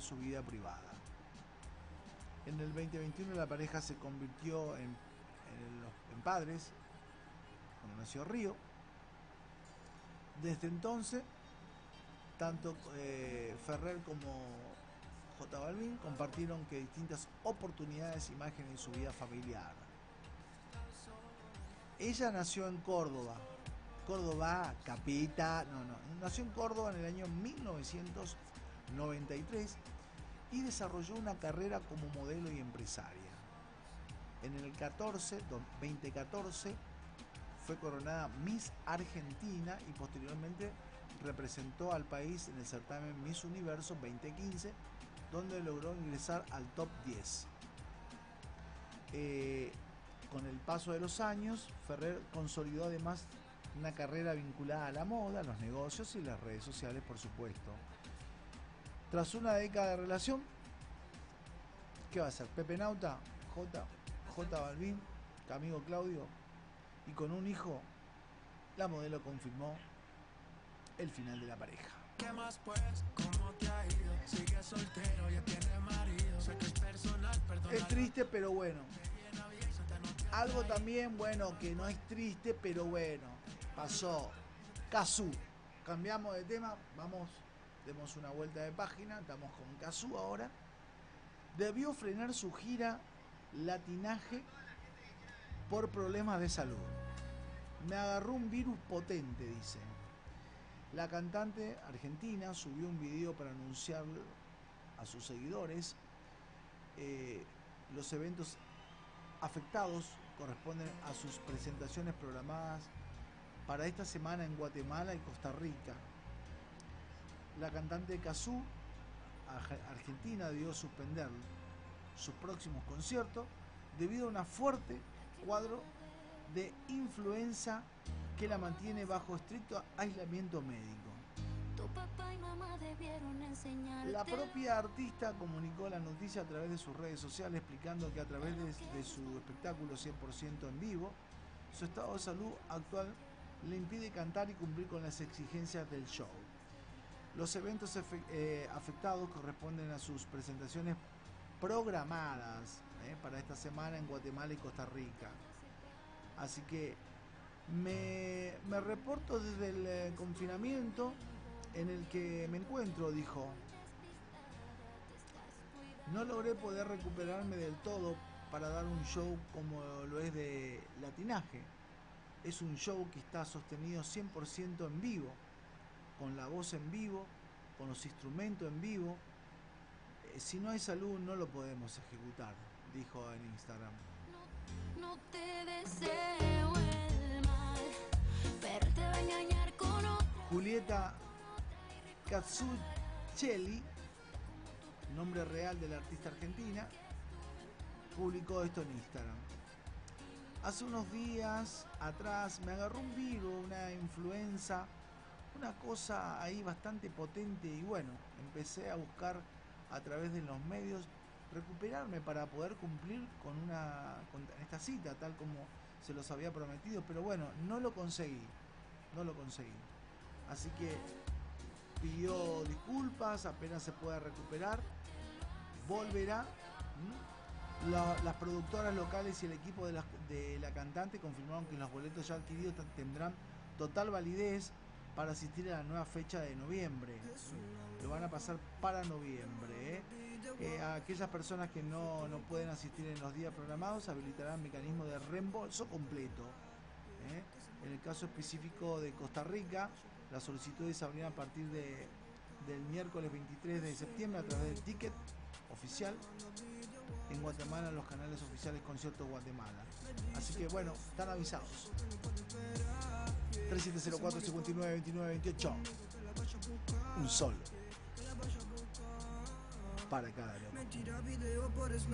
su vida privada. En el 2021 la pareja se convirtió en padres cuando nació Río. Desde entonces, tanto Ferrer como J Balvin compartieron que distintas oportunidades, imágenes de su vida familiar. Ella nació en Córdoba, nació en Córdoba en el año 1993 y desarrolló una carrera como modelo y empresaria. En el 2014 fue coronada Miss Argentina y posteriormente representó al país en el certamen Miss Universo 2015, donde logró ingresar al top 10. Con el paso de los años, Ferrer consolidó además una carrera vinculada a la moda, los negocios y las redes sociales, por supuesto. Tras una década de relación, ¿qué va a ser? Pepe Nauta, J Balvin, Amigo Claudio, y con un hijo, la modelo confirmó el final de la pareja. ¿Qué más pues? ¿Cómo te ha ido? Sigue soltero, ya tiene marido. Sé que es personal, perdona. Es triste, pero bueno. Algo también, bueno, que no es triste, pero bueno, pasó. Cazzu. Cambiamos de tema, demos una vuelta de página, estamos con Cazzu ahora. Debió frenar su gira Latinaje por problemas de salud. Me agarró un virus potente, dice. La cantante argentina subió un video para anunciar a sus seguidores. Los eventos afectados corresponden a sus presentaciones programadas para esta semana en Guatemala y Costa Rica. La cantante Cazzu, argentina, debió suspender sus próximos conciertos debido a un fuerte cuadro de influenza que la mantiene bajo estricto aislamiento médico. La propia artista comunicó la noticia a través de sus redes sociales, explicando que a través de su espectáculo 100% en vivo, su estado de salud actual le impide cantar y cumplir con las exigencias del show. Los eventos afectados corresponden a sus presentaciones programadas para esta semana en Guatemala y Costa Rica. Así que me reporto desde el confinamiento en el que me encuentro, dijo. No logré poder recuperarme del todo para dar un show como lo es de Latinaje. Es un show que está sostenido 100% en vivo, con la voz en vivo, con los instrumentos en vivo. Si no hay salud no lo podemos ejecutar, dijo en Instagram. No te deseo el mal, pero te va a engañar con otro. Julieta Cazzucchelli, nombre real de la artista argentina, publicó esto en Instagram. Hace unos días atrás me agarró un virus, una influenza, una cosa ahí bastante potente y bueno, empecé a buscar a través de los medios recuperarme para poder cumplir con esta cita tal como se los había prometido, pero bueno, no lo conseguí. Así que pidió disculpas, apenas se pueda recuperar, volverá. Las productoras locales y el equipo de la cantante confirmaron que los boletos ya adquiridos tendrán total validez para asistir a la nueva fecha de noviembre. Lo van a pasar para noviembre. A aquellas personas que no pueden asistir en los días programados habilitarán mecanismo de reembolso completo. En el caso específico de Costa Rica, las solicitudes se abrirán a partir del miércoles 23 de septiembre a través del ticket oficial. En Guatemala, los canales oficiales Conciertos Guatemala. Así que bueno, están avisados. 3704-592928. Un sol para cada loco.